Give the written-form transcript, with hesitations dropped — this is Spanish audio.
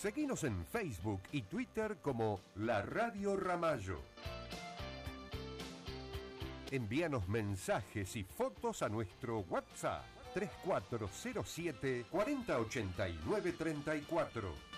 Seguinos en Facebook y Twitter como La Radio Ramallo. Envíanos mensajes y fotos a nuestro WhatsApp 3407 4089 34.